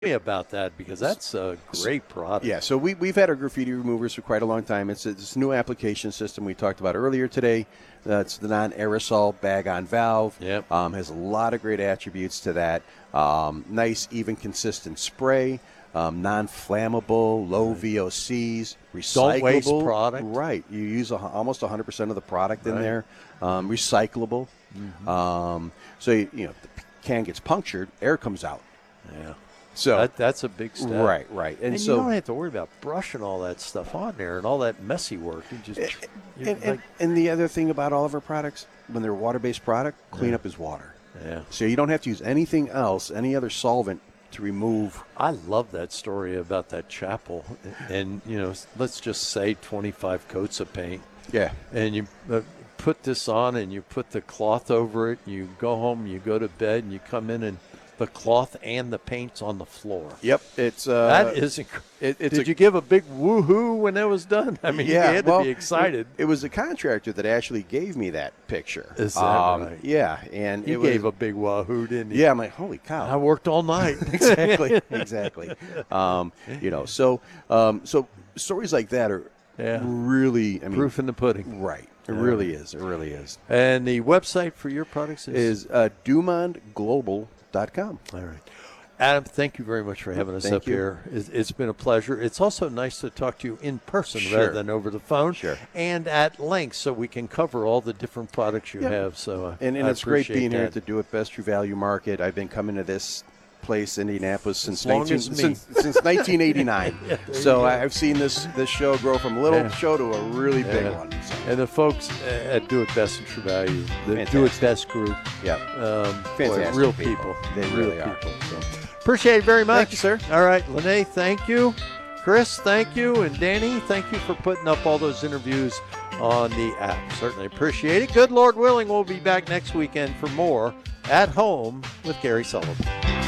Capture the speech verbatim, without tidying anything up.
me about that because that's a great product. Yeah, so we, we've had our graffiti removers for quite a long time. It's this new application system we talked about earlier today. That's the non-aerosol bag-on valve. Yep. Um, has a lot of great attributes to that. Um, nice, even, consistent spray. Um, non-flammable, low V O Cs, recyclable. Don't waste product. Right. You use a, almost one hundred percent of the product in Right. there. Um, recyclable. Mm-hmm. Um, so, you, you know, if the can gets punctured, air comes out. Yeah. So That, that's a big step. Right, right. And, And, so you don't have to worry about brushing all that stuff on there and all that messy work. You just you And, like, and, and the other thing about all of our products, when they're water-based product, cleanup is water. yeah. So you don't have to use anything else, any other solvent to remove. I love that story about that chapel. And, you know, let's just say twenty-five coats of paint. Yeah. And you uh, put this on and you put the cloth over it. You go home, you go to bed, and you come in and the cloth and the paint's on the floor. Yep. It's uh, That is incredible. it, it's Did a, you give a big woohoo when that was done? I mean, yeah, you had well, to be excited. It, it was the contractor that actually gave me that picture. Is that um, right? Yeah, and He it gave was, a big wahoo, didn't he? yeah. I'm like, holy cow! I worked all night. exactly, exactly. Um, you know, so um, so stories like that are Yeah. really, I mean, Proof in the pudding. right? It really is. It really is. And the website for your products is? Is uh, Dumond Global dot com. All right. Adam, thank you very much for having us Thank up you. here. It's, it's been a pleasure. It's also nice to talk to you in person Sure. rather than over the phone. Sure. And at length so we can cover all the different products you Yeah. have. So uh, And, and I it's great appreciate being here that. at the Do It Best True Value Market. I've been coming to this place, Indianapolis, since long nineteen as me. since, since nineteen eighty-nine. So I've seen this this show grow from a little Yeah. show to a really big Yeah. one. So, And the folks at Do It Best and True Value, the Fantastic. Do It Best group, yeah, um, boy, Fantastic real people. people. They real really are. people. So. Appreciate it very much. Thank you, sir. All right, Lene, thank you. Chris, thank you. And Danny, thank you for putting up all those interviews on the app. Certainly appreciate it. Good Lord willing, we'll be back next weekend for more At Home with Gary Sullivan.